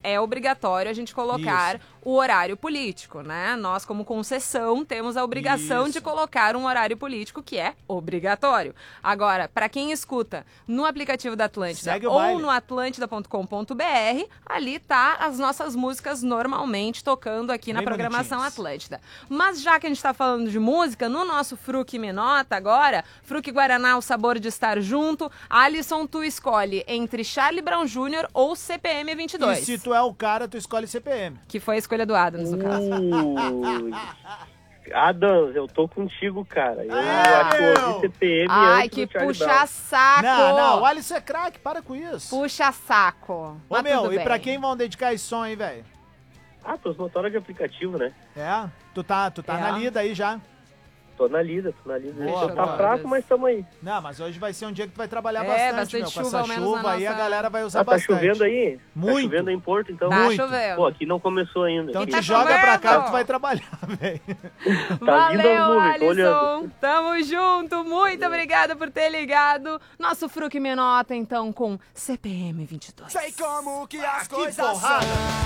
é obrigatório a gente colocar o horário político, né? Nós, como concessão, temos a obrigação de colocar um horário político que é obrigatório. Agora, para quem escuta no aplicativo da Atlântida ou no atlântida.com.br, ali tá as nossas músicas normalmente tocando aqui na programação Atlântida. Mas já que a gente tá falando de música, no nosso Fruc Me Nota agora, Fruc Guaraná, o sabor de estar junto, Alisson, tu escolhe entre Charlie Brown Jr. ou CPM 22. E se tu é o cara, tu escolhe CPM. Que foi a escolha do Adams, no caso. Adams, eu tô contigo, cara. Eu acho que eu ouvi CPM Ai, que puxa-saco. Não, o Alisson é craque, para com isso. Puxa-saco. Ô, meu, e pra quem vão dedicar esse som aí, velho? Pros motoras de aplicativo, né? É? Tu tá na lida aí já? Tô na lida. Boa, tá fraco, mas tamo aí. Não, mas hoje vai ser um dia que tu vai trabalhar bastante, meu. Com chuva, essa chuva aí, a galera vai usar tá bastante. Tá chovendo aí? Muito. Tá chovendo aí em Porto, então? Tá chovendo. Pô, aqui não começou ainda. Então aqui. te joga pra cá que tu vai trabalhar, velho. Tá vindo as nuvens, Alisson. tô olhando. Tamo junto. Muito obrigada por ter ligado. Nosso Fruc Me Nota, então, com CPM 22. Sei como que as coisas são.